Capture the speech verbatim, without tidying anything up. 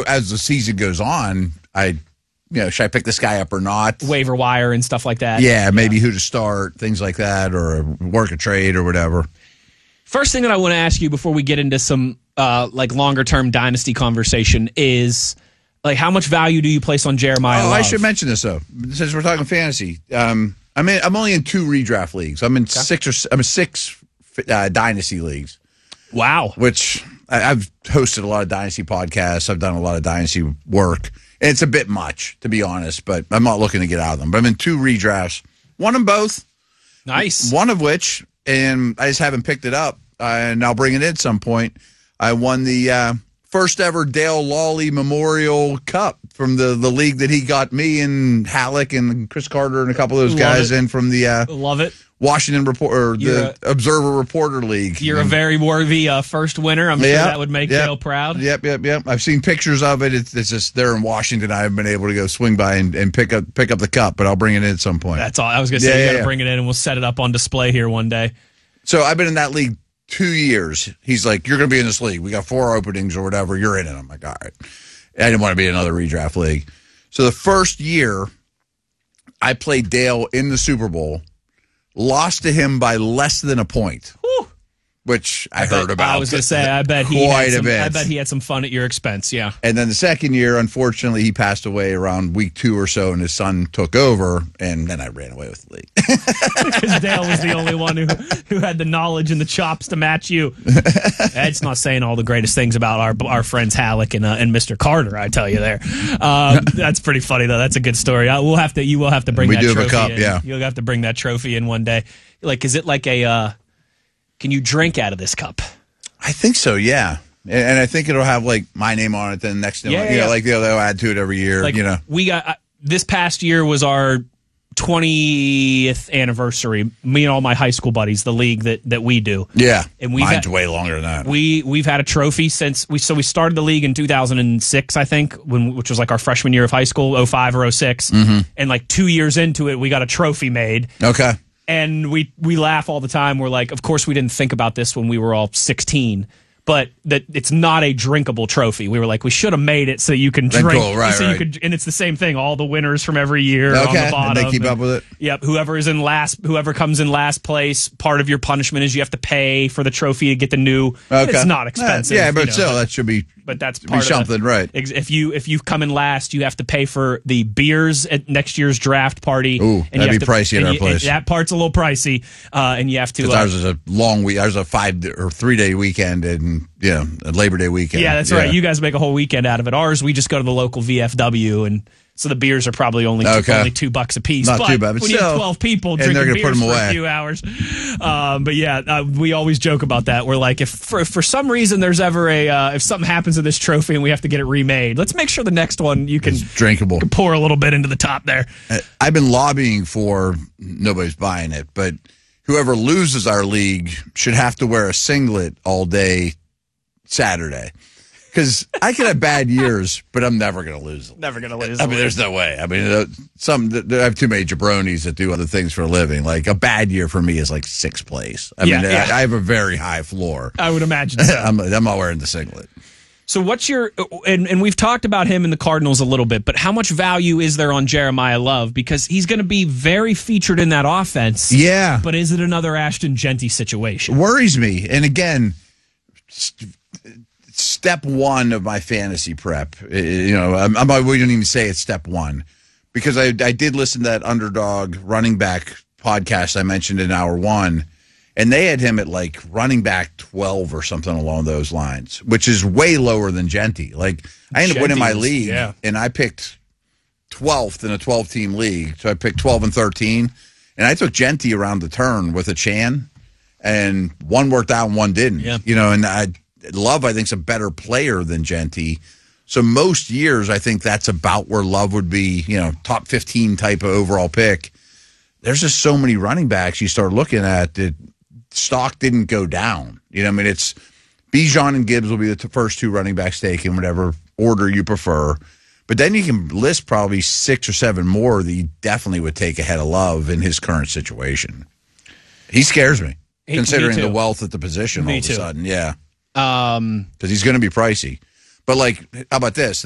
as the season goes on, I, you know, should I pick this guy up or not? Waiver wire and stuff like that. Yeah, maybe yeah. who to start, things like that, or work a trade or whatever. First thing that I want to ask you before we get into some uh, like longer term dynasty conversation is like how much value do you place on Jeremiah Oh, Love? I should mention this though, since we're talking fantasy. Um, I mean, I'm only in two redraft leagues. I'm in okay. six or I'm in six uh, dynasty leagues. Wow, which I, I've hosted a lot of dynasty podcasts. I've done a lot of dynasty work. And it's a bit much, to be honest, but I'm not looking to get out of them. But I'm in two redrafts. Won them both. Nice. One of which, and I just haven't picked it up, uh, and I'll bring it in at some point. I won the uh, first ever Dale Lawley Memorial Cup from the, the league that he got me and Halleck and Chris Carter and a couple of those Love guys it. in from the uh, Love it. Washington Report or the a, Observer Reporter League. You're and, a very worthy uh, first winner. I'm sure yep, that would make yep, Dale proud. Yep, yep, yep. I've seen pictures of it. It's, it's just there in Washington. I haven't been able to go swing by and, and pick up pick up the cup, but I'll bring it in at some point. That's all. I was going to say yeah, you yeah, got to yeah. bring it in, and we'll set it up on display here one day. So I've been in that league two years. He's like, "You're going to be in this league. We got four openings or whatever. You're in it." I'm like, "All right." I didn't want to be in another redraft league. So the first year, I played Dale in the Super Bowl. Lost to him by less than a point, Whew. which I, I heard bet, about. I was going to say, I bet he quite had some, a bit. I bet he had some fun at your expense. Yeah. And then the second year, unfortunately, he passed away around week two or so, and his son took over, and then I ran away with the league. Because Dale was the only one who who had the knowledge and the chops to match you. That's not saying all the greatest things about our our friends Halleck and uh, and Mister Carter. I tell you there. Um, that's pretty funny though. That's a good story. I, we'll have to. You will have to bring we that do trophy have a cup, in. yeah. You'll have to bring that trophy in one day. Like, is it like a? Uh, can you drink out of this cup? I think so. Yeah. And I think it'll have like my name on it. Then next, yeah, you know, yeah. like they'll, they'll add to it every year. Like, you know, we got uh, this past year was our twentieth anniversary. Me and all my high school buddies, the league that, that we do. Yeah, and we've mine's had, way longer than that. We we've had a trophy since we so we started the league in two thousand six, I think, when which was like our freshman year of high school, oh five or oh six, mm-hmm. and like two years into it, we got a trophy made. Okay, and we we laugh all the time. We're like, of course, we didn't think about this when we were all sixteen. But that it's not a drinkable trophy. We were like, we should have made it so you can drink. Cool. Right, so right. you could, and it's the same thing. All the winners from every year okay. on the bottom. And they keep and, up with it. Yep. Whoever is in last, whoever comes in last place, part of your punishment is you have to pay for the trophy to get the new. Okay. It's not expensive. Yeah, yeah but you know, still, but, that should be. But that's be part something, of the, right? If you if you come in last, you have to pay for the beers at next year's draft party. Ooh, and that'd you be have to, pricey at our you, place. That part's a little pricey, uh, and you have to. Uh, ours is a long week. Ours is a five or three day weekend, and yeah, a Labor Day weekend. Yeah, that's yeah. right. You guys make a whole weekend out of it. Ours, we just go to the local V F W, and so the beers are probably only okay. two, only two bucks a piece. Not but too bad. But when still, you have twelve people and drinking they're gonna beers put them for away. a few hours, um, but yeah, uh, we always joke about that. We're like, if for for some reason there's ever a uh, if something happens to this trophy and we have to get it remade, let's make sure the next one you can it's drinkable. Can pour a little bit into the top there. I've been lobbying for nobody's buying it, but whoever loses our league should have to wear a singlet all day Saturday. Because I can have bad years, but I'm never going to lose them. Never going to lose I mean, there's no way. I mean, uh, some I have too many jabronis that do other things for a living. Like, a bad year for me is like sixth place. I yeah, mean, yeah. I, I have a very high floor. I would imagine so. I'm, I'm not wearing the singlet. So what's your, and, and we've talked about him in the Cardinals a little bit, but how much value is there on Jeremiah Love? Because he's going to be very featured in that offense. Yeah. But is it another Ashton Genty situation? It worries me. And again, st- step one of my fantasy prep, you know, I'm, I'm, I wouldn't even say it's step one, because I, I did listen to that Underdog running back podcast I mentioned in hour one, and they had him at like running back twelve or something along those lines, which is way lower than Genty. Like, I ended up winning my league, yeah. and I picked twelfth in a twelve-team league, so I picked twelve and thirteen, and I took Genty around the turn with a Chan, and one worked out and one didn't. Yeah. You know, and I Love, I think, is a better player than Genty. So most years, I think that's about where Love would be, you know, top fifteen type of overall pick. There's just so many running backs you start looking at that stock didn't go down. You know, I mean, it's Bijan and Gibbs will be the first two running backs taken, whatever order you prefer. But then you can list probably six or seven more that you definitely would take ahead of Love in his current situation. He scares me, He, considering me the wealth at the position me all of too. a sudden. Yeah. Um, Because he's going to be pricey. But, like, how about this?